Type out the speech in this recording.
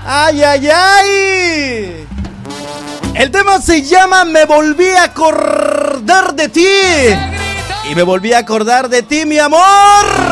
¡Ay, ay, ay! El tema se llama Me volví a acordar de ti. Y me volví a acordar de ti, mi amor.